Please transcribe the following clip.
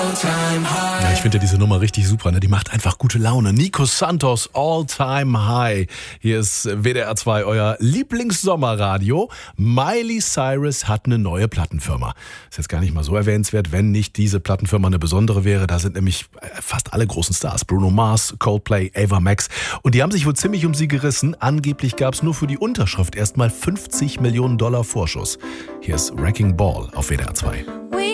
Ja, ich finde ja diese Nummer richtig super, ne? Die macht einfach gute Laune. Nico Santos, All Time High. Hier ist WDR 2, euer Lieblingssommerradio. Miley Cyrus hat eine neue Plattenfirma. Ist jetzt gar nicht mal so erwähnenswert, wenn nicht diese Plattenfirma eine besondere wäre. Da sind nämlich fast alle großen Stars. Bruno Mars, Coldplay, Ava Max. Und die haben sich wohl ziemlich um sie gerissen. Angeblich gab es nur für die Unterschrift erstmal $50 Millionen Vorschuss. Hier ist Wrecking Ball auf WDR 2.